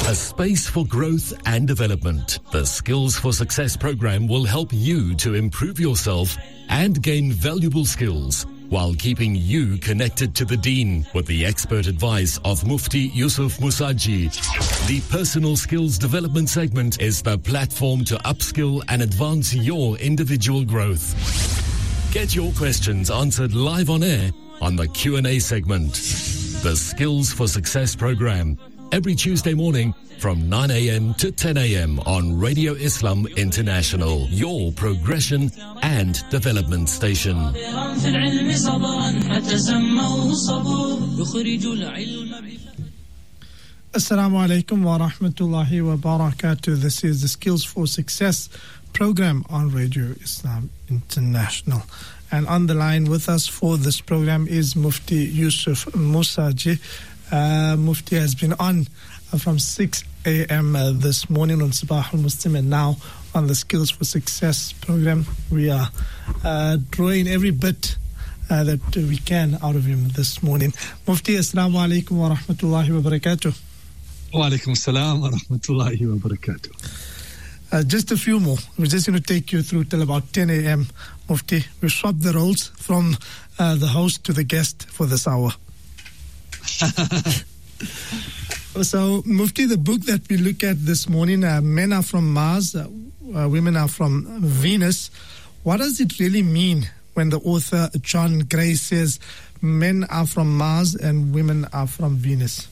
A space for growth and development. The Skills for Success program will help you to improve yourself and gain valuable skills while keeping you connected to the Deen with the expert advice of Mufti Yusuf Musaji. The Personal Skills Development segment is the platform to upskill and advance your individual growth. Get your questions answered live on air on the Q&A segment. The Skills for Success program, every Tuesday morning from 9 a.m. to 10 a.m. on Radio Islam International, your progression and development station. Assalamu alaikum wa rahmatullahi wa barakatuh. This is the Skills for Success program on Radio Islam International. And on the line with us for this program is Mufti Yusuf Musaji. Mufti has been on from 6 a.m. This morning on Sabah al-Muslim, and now on the Skills for Success program. We are drawing every bit that we can out of him this morning. Mufti, assalamu alaikum wa rahmatullahi wa barakatuh. Wa alaikum assalam wa rahmatullahi wa barakatuh. Just a few more. We're just going to take you through till about 10 a.m. Mufti. We swap the roles from the host to the guest for this hour. So, Mufti, the book that we look at this morning, Men Are From Mars, Women Are From Venus. What does it really mean when the author John Gray says men are from Mars and women are from Venus?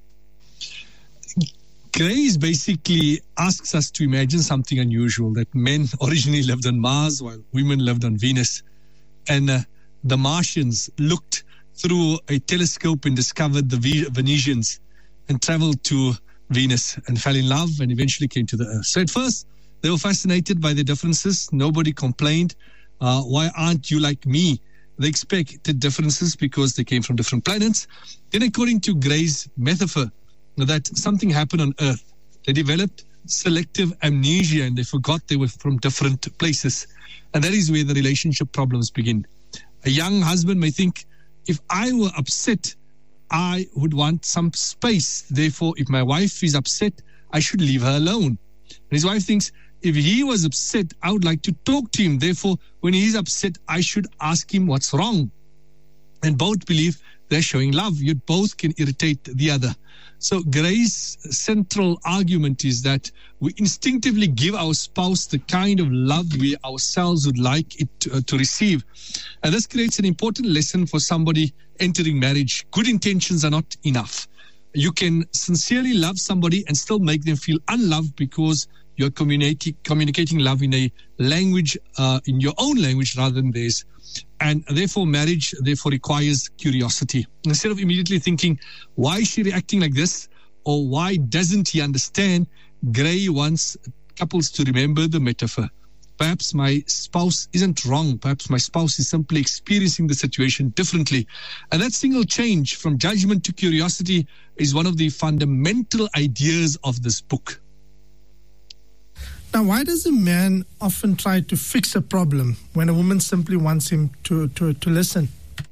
Gray basically asks us to imagine something unusual, that men originally lived on Mars while women lived on Venus. And the Martians looked through a telescope and discovered the Venetians and traveled to Venus and fell in love and eventually came to the Earth. So at first, they were fascinated by the differences. Nobody complained. Why aren't you like me? They expected differences because they came from different planets. Then, according to Gray's metaphor, that something happened on Earth. They developed selective amnesia and they forgot they were from different places. And that is where the relationship problems begin. A young husband may think, if I were upset, I would want some space. Therefore, if my wife is upset, I should leave her alone. And his wife thinks, if he was upset, I would like to talk to him. Therefore, when he is upset, I should ask him what's wrong. And both believe they're showing love, yet both can irritate the other. So Gray's central argument is that we instinctively give our spouse the kind of love we ourselves would like it to receive. And this creates an important lesson for somebody entering marriage. Good intentions are not enough. You can sincerely love somebody and still make them feel unloved because you're communicating love in a language, in your own language rather than theirs. And therefore, marriage requires curiosity. Instead of immediately thinking, why is she reacting like this? Or why doesn't he understand? Gray wants couples to remember the metaphor. Perhaps my spouse isn't wrong. Perhaps my spouse is simply experiencing the situation differently. And that single change from judgment to curiosity is one of the fundamental ideas of this book. Now, why does a man often try to fix a problem when a woman simply wants him to listen?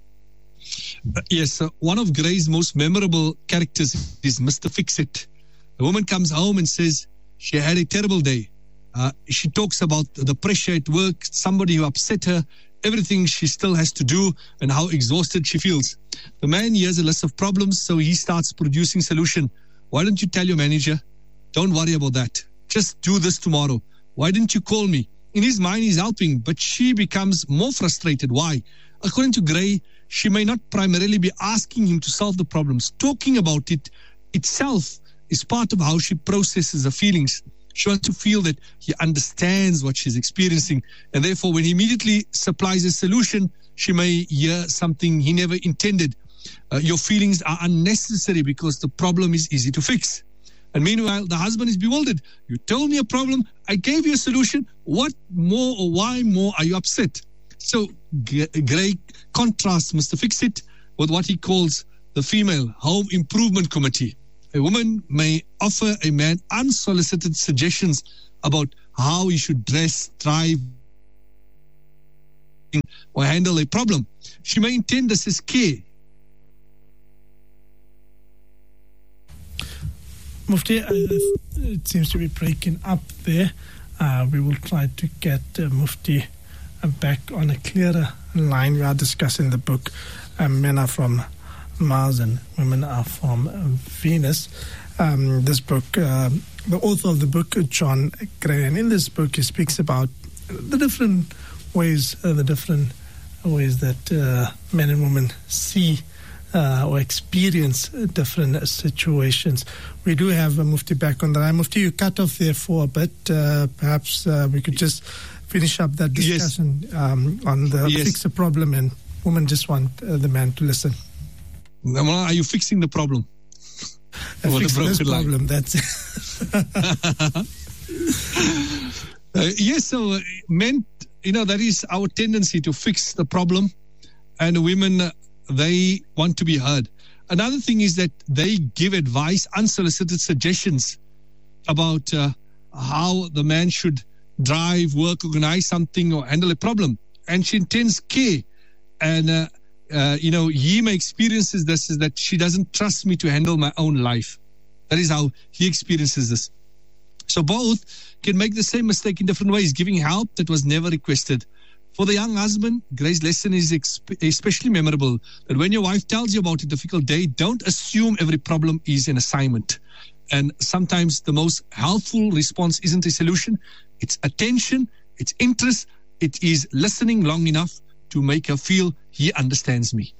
Yes, one of Gray's most memorable characters is Mr. Fix-It. The woman comes home and says she had a terrible day. She talks about the pressure at work, somebody who upset her, everything she still has to do, and how exhausted she feels. The man hears a list of problems, so he starts producing solution. Why don't you tell your manager? Don't worry about that. Just do this tomorrow. Why didn't you call me? In his mind, he's helping, but she becomes more frustrated. Why? According to Gray, she may not primarily be asking him to solve the problems. Talking about it itself is part of how she processes her feelings. She wants to feel that he understands what she's experiencing. And therefore, when he immediately supplies a solution, she may hear something he never intended. Your feelings are unnecessary because the problem is easy to fix. And meanwhile, the husband is bewildered. You told me a problem. I gave you a solution. What more or why more are you upset? So Gray contrasts Mr. Fix-It with what he calls the female home improvement committee. A woman may offer a man unsolicited suggestions about how he should dress, thrive, or handle a problem. She may intend this as care. Mufti, it seems to be breaking up there. We will try to get Mufti back on a clearer line. We are discussing the book, Men Are From Mars and Women Are From Venus. This book, the author of the book, John Gray, and in this book he speaks about the different ways that men and women see or experience different situations. We do have Mufti back on the line. Mufti, you cut off there for a bit. Perhaps we could just finish up that discussion on the fix the problem, and women just want the man to listen. Are you fixing the problem? Fix this problem, that's it. Yes, so men, that is our tendency to fix the problem, and women, they want to be heard. Another thing is that they give advice, unsolicited suggestions about how the man should drive, work, organize something, or handle a problem. And she intends care. And, he may experience this, is that she doesn't trust me to handle my own life. That is how he experiences this. So both can make the same mistake in different ways, giving help that was never requested. For the young husband, Gray's lesson is especially memorable, that when your wife tells you about a difficult day, don't assume every problem is an assignment. And sometimes the most helpful response isn't a solution. It's attention, it's interest, it is listening long enough to make her feel he understands me.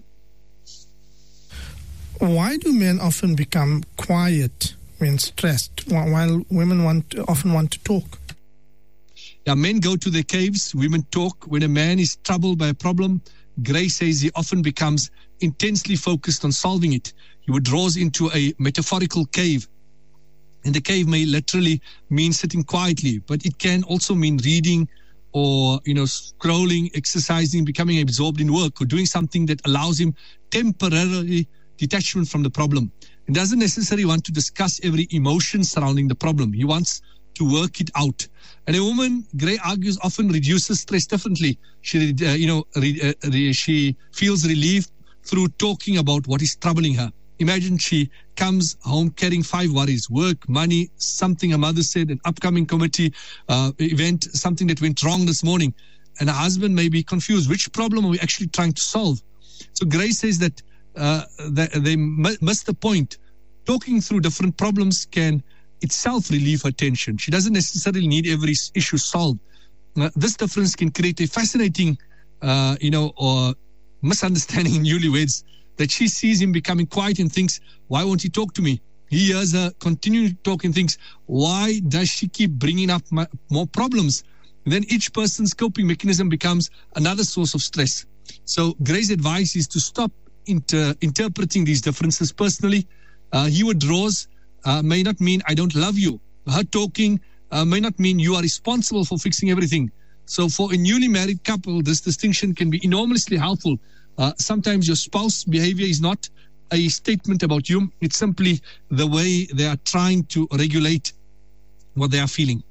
Why do men often become quiet when stressed, while women often want to talk? Yeah, men go to their caves, women talk. When a man is troubled by a problem, Gray says he often becomes intensely focused on solving it. He withdraws into a metaphorical cave. And the cave may literally mean sitting quietly, but it can also mean reading or, scrolling, exercising, becoming absorbed in work, or doing something that allows him temporarily detachment from the problem. He doesn't necessarily want to discuss every emotion surrounding the problem. He wants to work it out. And a woman, Gray argues, often reduces stress differently. She, she feels relief through talking about what is troubling her. Imagine she comes home carrying 5 worries: work, money, something her mother said, an upcoming committee event, something that went wrong this morning. And her husband may be confused. Which problem are we actually trying to solve? So Gray says that they miss the point. Talking through different problems can itself relieve her tension. She doesn't necessarily need every issue solved. This difference can create a fascinating, or misunderstanding in newlyweds, that she sees him becoming quiet and thinks, why won't he talk to me? He hears her continue to talk and thinks, why does she keep bringing up more problems? And then each person's coping mechanism becomes another source of stress. So Gray's advice is to stop interpreting these differences personally. He withdraws may not mean I don't love you. Her talking may not mean you are responsible for fixing everything. So for a newly married couple, this distinction can be enormously helpful. Sometimes your spouse's behavior is not a statement about you. It's simply the way they are trying to regulate what they are feeling.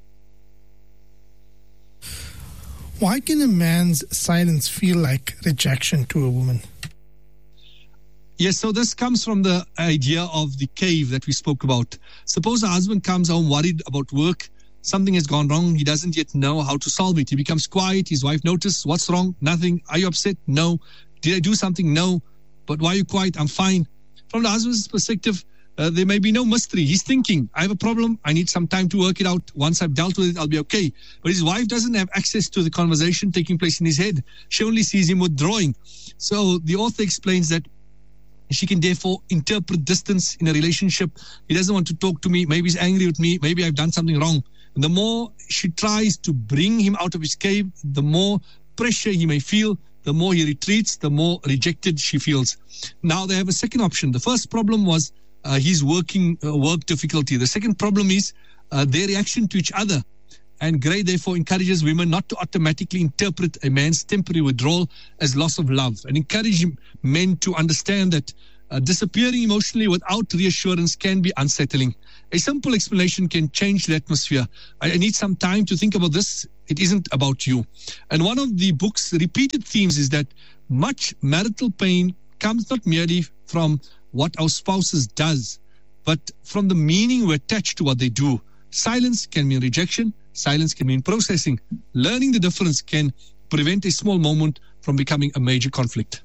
Why can a man's silence feel like rejection to a woman? Yes, so this comes from the idea of the cave that we spoke about. Suppose a husband comes home worried about work. Something has gone wrong. He doesn't yet know how to solve it. He becomes quiet. His wife notices, what's wrong? Nothing. Are you upset? No. Did I do something? No. But why are you quiet? I'm fine. From the husband's perspective, there may be no mystery. He's thinking, I have a problem. I need some time to work it out. Once I've dealt with it, I'll be okay. But his wife doesn't have access to the conversation taking place in his head. She only sees him withdrawing. So the author explains that she can therefore interpret distance in a relationship. He doesn't want to talk to me. Maybe he's angry with me. Maybe I've done something wrong. And the more she tries to bring him out of his cave, the more pressure he may feel, the more he retreats, the more rejected she feels. Now they have a second option. The first problem was his work difficulty. The second problem is their reaction to each other. And Gray therefore encourages women not to automatically interpret a man's temporary withdrawal as loss of love, and encourage men to understand that disappearing emotionally without reassurance can be unsettling. A simple explanation can change the atmosphere. I need some time to think about this. It isn't about you. And one of the book's repeated themes is that much marital pain comes not merely from what our spouses does, but from the meaning we attach to what they do. Silence can mean rejection. Silence can mean processing. Learning the difference can prevent a small moment from becoming a major conflict.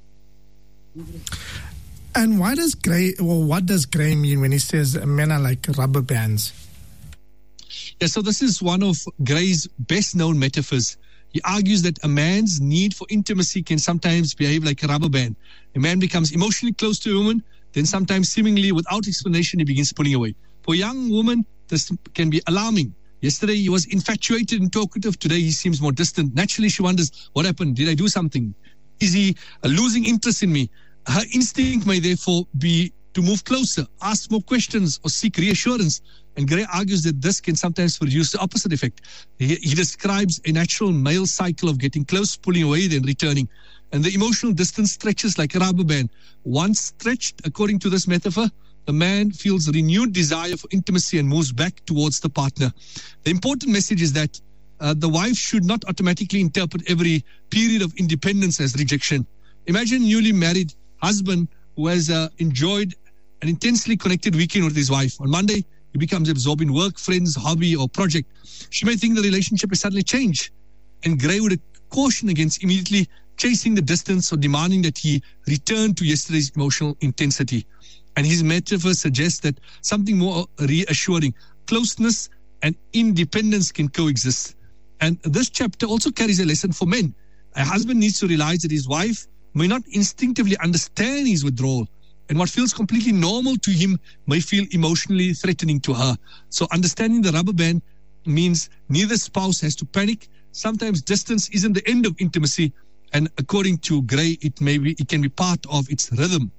And what does Gray mean when he says men are like rubber bands? Yeah, so this is one of Gray's best-known metaphors. He argues that a man's need for intimacy can sometimes behave like a rubber band. A man becomes emotionally close to a woman, then sometimes seemingly without explanation, he begins pulling away. For a young woman, this can be alarming. Yesterday, he was infatuated and talkative. Today, he seems more distant. Naturally, she wonders, what happened? Did I do something? Is he losing interest in me? Her instinct may therefore be to move closer, ask more questions, or seek reassurance. And Gray argues that this can sometimes produce the opposite effect. He describes a natural male cycle of getting close, pulling away, then returning. And the emotional distance stretches like a rubber band. Once stretched, according to this metaphor, the man feels renewed desire for intimacy and moves back towards the partner. The important message is that the wife should not automatically interpret every period of independence as rejection. Imagine a newly married husband who has enjoyed an intensely connected weekend with his wife. On Monday, he becomes absorbed in work, friends, hobby, or project. She may think the relationship has suddenly changed. And Gray would caution against immediately chasing the distance or demanding that he return to yesterday's emotional intensity. And his metaphor suggests that something more reassuring, closeness and independence can coexist. And this chapter also carries a lesson for men. A husband needs to realize that his wife may not instinctively understand his withdrawal, and what feels completely normal to him may feel emotionally threatening to her. So understanding the rubber band means neither spouse has to panic. Sometimes distance isn't the end of intimacy, and according to Gray, it can be part of its rhythm.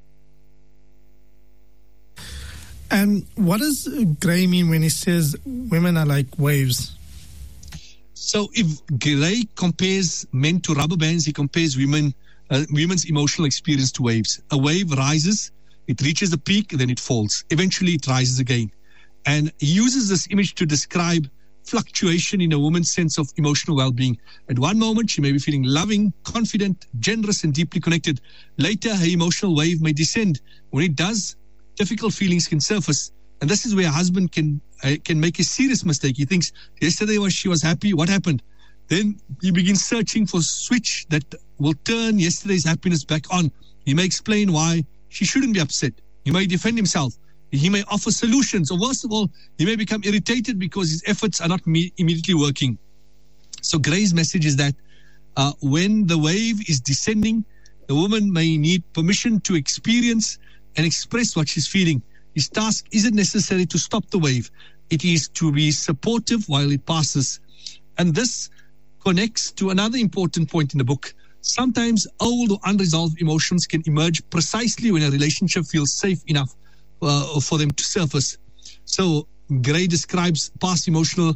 And what does Gray mean when he says women are like waves? So if Gray compares men to rubber bands, he compares women's emotional experience to waves. A wave rises, it reaches the peak, then it falls. Eventually, it rises again. And he uses this image to describe fluctuation in a woman's sense of emotional well-being. At one moment, she may be feeling loving, confident, generous, and deeply connected. Later, her emotional wave may descend. When it does, difficult feelings can surface. And this is where a husband can make a serious mistake. He thinks, yesterday she was happy, what happened? Then he begins searching for a switch that will turn yesterday's happiness back on. He may explain why she shouldn't be upset. He may defend himself. He may offer solutions. Or worst of all, he may become irritated because his efforts are not immediately working. So Gray's message is that when the wave is descending, the woman may need permission to experience and express what she's feeling. His task isn't necessarily to stop the wave. It is to be supportive while it passes. And this connects to another important point in the book. Sometimes old or unresolved emotions can emerge precisely when a relationship feels safe enough for them to surface. So Gray describes past emotional,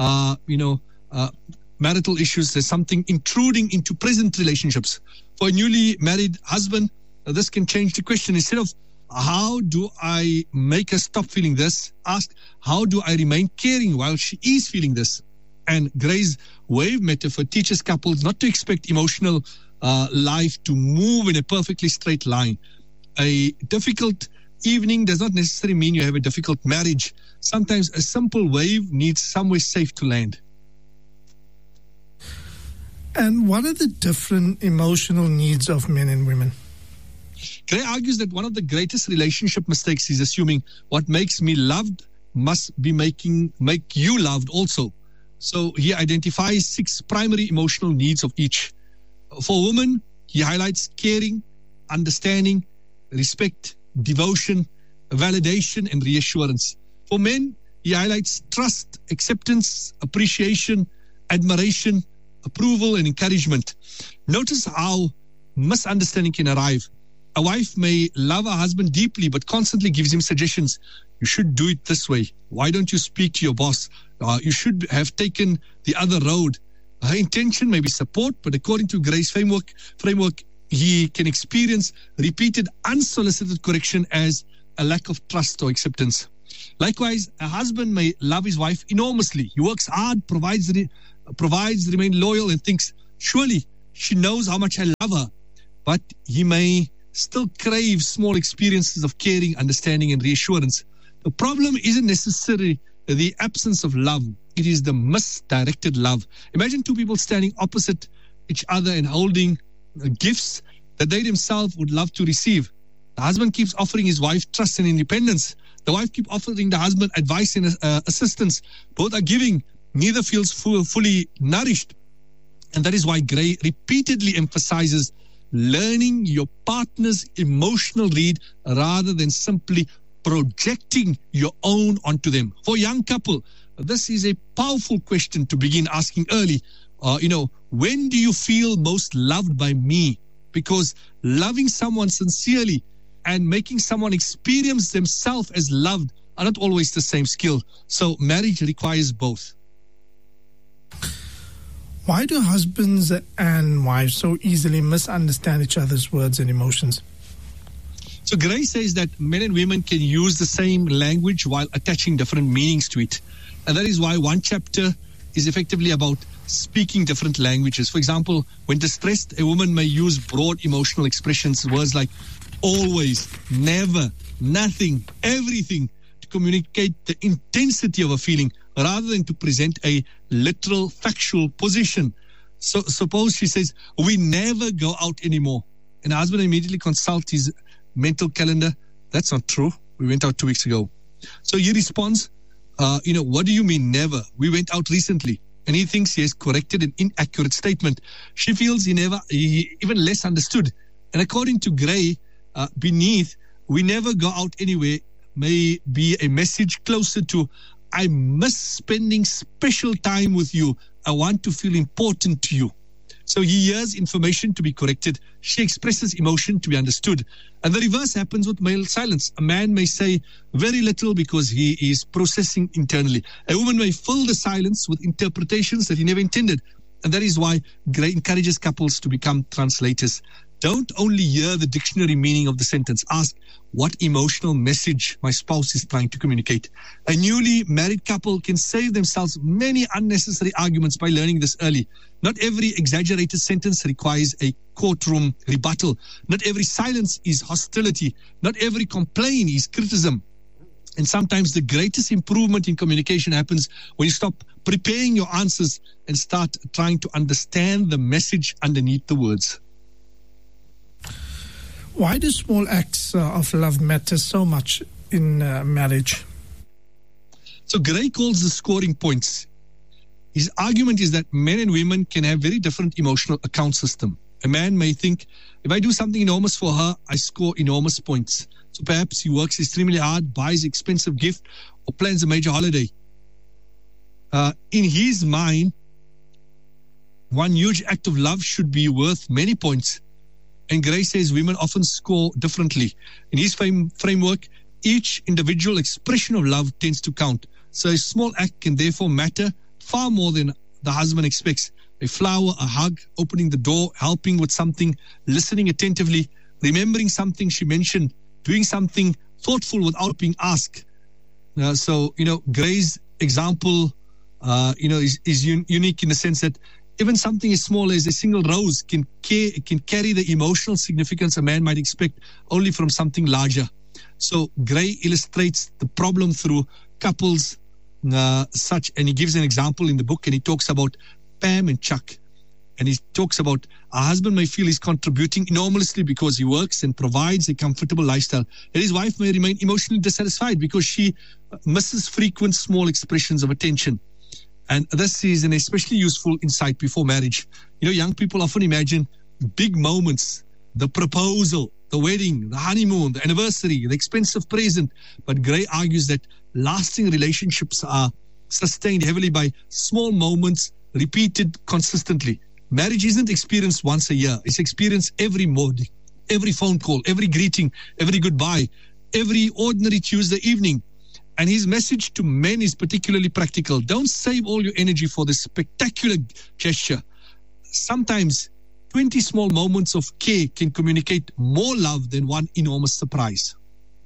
marital issues as something intruding into present relationships. For a newly married husband, this can change the question. Instead of how do I make her stop feeling this, ask how do I remain caring while she is feeling this? And Gray's wave metaphor teaches couples not to expect emotional life to move in a perfectly straight line. A difficult evening does not necessarily mean you have a difficult marriage. Sometimes a simple wave needs somewhere safe to land. And what are the different emotional needs of men and women? Gray argues that one of the greatest relationship mistakes is assuming what makes me loved must be make you loved also. So he identifies 6 primary emotional needs of each. For women, he highlights caring, understanding, respect, devotion, validation, and reassurance. For men, he highlights trust, acceptance, appreciation, admiration, approval, and encouragement. Notice how misunderstanding can arrive. A wife may love her husband deeply, but constantly gives him suggestions. You should do it this way. Why don't you speak to your boss? You should have taken the other road. Her intention may be support, but according to Gray's framework, he can experience repeated unsolicited correction as a lack of trust or acceptance. Likewise, a husband may love his wife enormously. He works hard, provides, remain loyal, and thinks, surely she knows how much I love her. But he may still crave small experiences of caring, understanding, and reassurance. The problem isn't necessarily the absence of love. It is the misdirected love. Imagine two people standing opposite each other and holding gifts that they themselves would love to receive. The husband keeps offering his wife trust and independence. The wife keeps offering the husband advice and assistance. Both are giving. Neither feels fully nourished. And that is why Gray repeatedly emphasizes learning your partner's emotional read rather than simply projecting your own onto them. For a young couple, this is a powerful question to begin asking early. When do you feel most loved by me? Because loving someone sincerely and making someone experience themselves as loved are not always the same skill. So marriage requires both. Why do husbands and wives so easily misunderstand each other's words and emotions? So Gray says that men and women can use the same language while attaching different meanings to it. And that is why one chapter is effectively about speaking different languages. For example, when distressed, a woman may use broad emotional expressions, words like always, never, nothing, everything, to communicate the intensity of a feeling rather than to present a literal, factual position. So suppose she says, we never go out anymore. And the husband immediately consults his mental calendar. That's not true. We went out 2 weeks ago. So he responds, what do you mean never? We went out recently. And he thinks he has corrected an inaccurate statement. She feels he even less understood. And according to Gray, beneath, we never go out anywhere may be a message closer to, I miss spending special time with you. I want to feel important to you. So he hears information to be corrected. She expresses emotion to be understood. And the reverse happens with male silence. A man may say very little because he is processing internally. A woman may fill the silence with interpretations that he never intended. And that is why Gray encourages couples to become translators. Don't only hear the dictionary meaning of the sentence. Ask, what emotional message my spouse is trying to communicate? A newly married couple can save themselves many unnecessary arguments by learning this early. Not every exaggerated sentence requires a courtroom rebuttal. Not every silence is hostility. Not every complaint is criticism. And sometimes the greatest improvement in communication happens when you stop preparing your answers and start trying to understand the message underneath the words. Why do small acts of love matter so much in marriage? So Gray calls the scoring points. His argument is that men and women can have very different emotional account system. A man may think, if I do something enormous for her, I score enormous points. So perhaps he works extremely hard, buys expensive gift, or plans a major holiday. In his mind, one huge act of love should be worth many points. And Gray says women often score differently. In his framework, each individual expression of love tends to count. So a small act can therefore matter far more than the husband expects. A flower, a hug, opening the door, helping with something, listening attentively, remembering something she mentioned, doing something thoughtful without being asked. Gray's example, is unique in the sense that even something as small as a single rose can carry the emotional significance a man might expect only from something larger. So Gray illustrates the problem through couples and he gives an example in the book, and he talks about Pam and Chuck. And he talks about a husband may feel he's contributing enormously because he works and provides a comfortable lifestyle. And his wife may remain emotionally dissatisfied because she misses frequent small expressions of attention. And this is an especially useful insight before marriage. Young people often imagine big moments, the proposal, the wedding, the honeymoon, the anniversary, the expensive present. But Gray argues that lasting relationships are sustained heavily by small moments repeated consistently. Marriage isn't experienced once a year. It's experienced every morning, every phone call, every greeting, every goodbye, every ordinary Tuesday evening. And his message to men is particularly practical. Don't save all your energy for this spectacular gesture. Sometimes 20 small moments of care can communicate more love than one enormous surprise.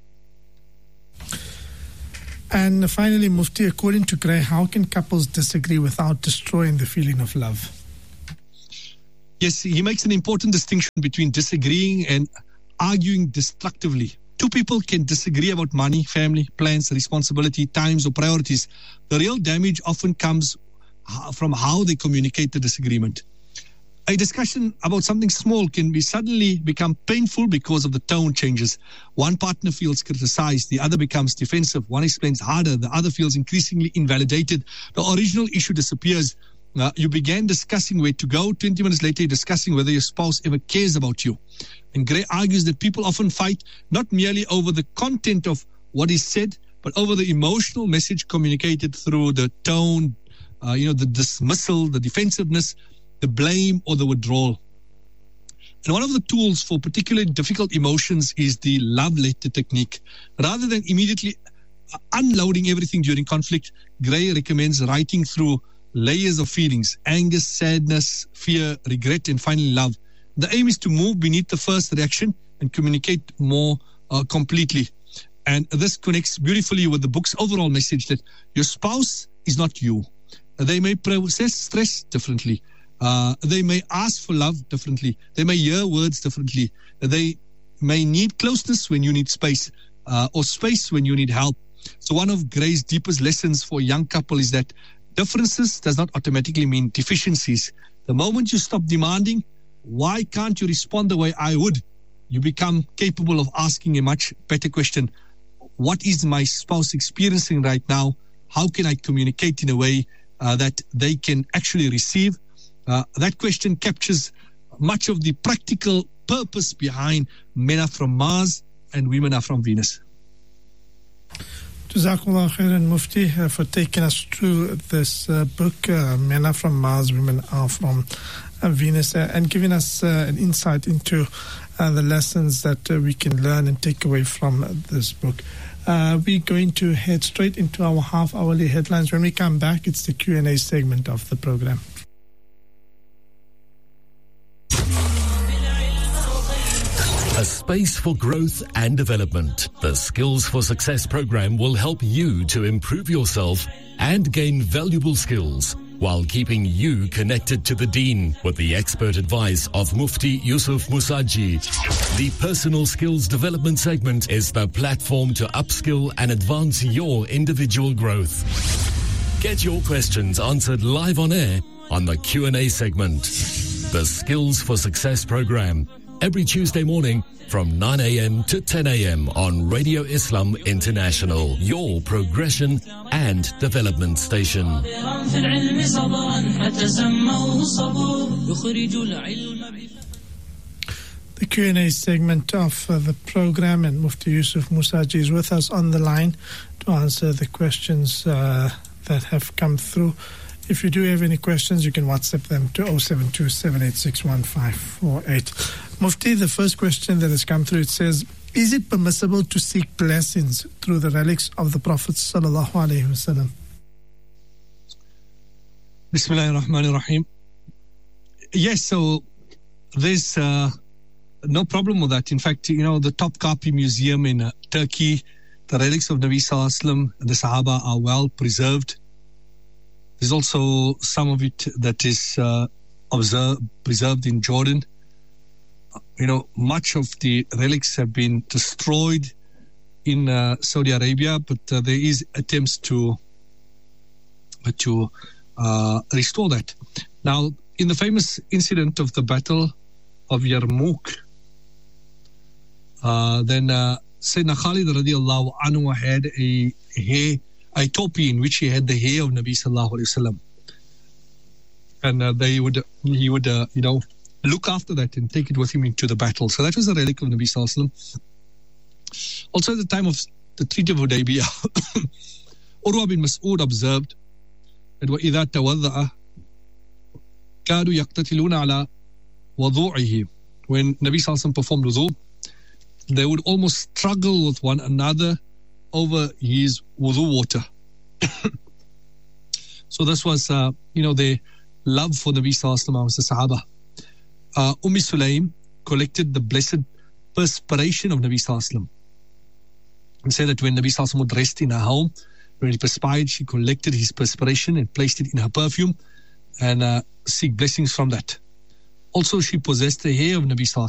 And finally, Mufti, according to Gray, how can couples disagree without destroying the feeling of love? Yes, he makes an important distinction between disagreeing and arguing destructively. Two people can disagree about money, family, plans, responsibility, times, or priorities. The real damage often comes from how they communicate the disagreement. A discussion about something small can suddenly become painful because of the tone changes. One partner feels criticized, the other becomes defensive. One explains harder, the other feels increasingly invalidated. The original issue disappears. You began discussing where to go. 20 minutes later, you're discussing whether your spouse ever cares about you. And Gray argues that people often fight not merely over the content of what is said, but over the emotional message communicated through the tone, the dismissal, the defensiveness, the blame, or the withdrawal. And one of the tools for particularly difficult emotions is the love letter technique. Rather than immediately unloading everything during conflict, Gray recommends writing through layers of feelings: anger, sadness, fear, regret, and finally love. The aim is to move beneath the first reaction and communicate more completely. And this connects beautifully with the book's overall message that your spouse is not you. They may process stress differently. They may ask for love differently. They may hear words differently. They may need closeness when you need space, or space when you need help. So one of Gray's deepest lessons for a young couple is that differences does not automatically mean deficiencies. The moment you stop demanding, why can't you respond the way I would, you become capable of asking a much better question. What is my spouse experiencing right now? How can I communicate in a way that they can actually receive? That question captures much of the practical purpose behind Men Are From Mars and Women Are From Venus. Jazakallah khairan, Mufti, for taking us through this book, Men Are From Mars, Women Are From Venus, and giving us an insight into the lessons that we can learn and take away from this book. We're going to head straight into our half-hourly headlines. When we come back, it's the Q&A segment of the program. A space for growth and development. The Skills for Success program will help you to improve yourself and gain valuable skills while keeping you connected to the Deen with the expert advice of Mufti Yusuf Musaji. The Personal Skills Development segment is the platform to upskill and advance your individual growth. Get your questions answered live on air on the Q&A segment. The Skills for Success program, every Tuesday morning from 9 a.m. to 10 a.m. on Radio Islam International, your progression and development station. The Q&A segment of the program, and Mufti Yusuf Musaji is with us on the line to answer the questions that have come through. If you do have any questions, you can WhatsApp them to 072-786-1548. Mufti, the first question that has come through, it says, is it permissible to seek blessings through the relics of the Prophet sallallahu alaihi wasallam? Bismillahirrahmanirrahim. Yes, so there's no problem with that. In fact, the Topkapi Museum in Turkey, the relics of Nabi Sallallahu Alaihi Wasallam and the Sahaba are well preserved. There's also some of it that is preserved in Jordan. Much of the relics have been destroyed in Saudi Arabia, but there is attempts to restore that. Now, in the famous incident of the Battle of Yarmouk, then Sayyidina Khalid radiallahu anhu had a topi in which he had the hair of Nabi sallallahu alaihi wasallam, and he would look after that and take it with him into the battle. So that was a relic of Nabi sallallahu alaihi wasallam. Also, at the time of the Treaty of Hudaybiyah, Urwa bin Mas'ud observed that وَإِذَا تَوَضَّأَ كَادُوا يَقْتَتِلُونَ عَلَى وَضُوعِهِ. When Nabi sallallahu alaihi wasallam performed wudu, they would almost struggle with one another over his wudu water. So this was, their love for Nabi sallallahu alaihi wasallam, the Sahaba. Sulaim collected the blessed perspiration of Nabi sallallahu alaihi wasallam, and said that when Nabi sallallahu alaihi wasallam would rest in her home, when he perspired, she collected his perspiration and placed it in her perfume and seek blessings from that. Also, she possessed the hair of Nabi sallallahu